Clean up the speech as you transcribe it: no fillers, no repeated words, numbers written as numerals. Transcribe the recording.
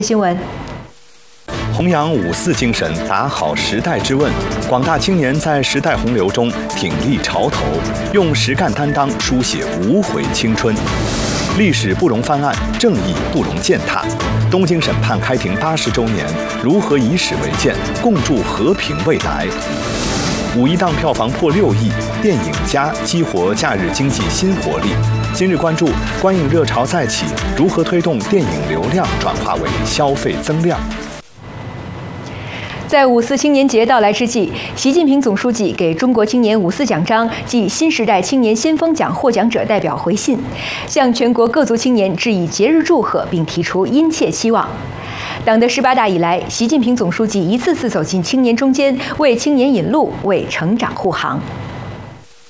新闻。 弘扬五四精神，打好时代之问。广大青年在时代洪流中挺立潮头，用实干担当书写无悔青春。历史不容翻案，正义不容践踏。东京审判开庭80周年，如何以史为鉴，共筑和平未来？五一档票房破6亿，电影家激活假日经济新活力。今日关注观影热潮再起，如何推动电影流量转化为消费增量？ 在五四青年节到来之际，习近平总书记给中国青年五四奖章暨新时代青年先锋奖获奖者代表回信，向全国各族青年致以节日祝贺，并提出殷切期望。党的18大以来，习近平总书记一次次走进青年中间，为青年引路，为成长护航。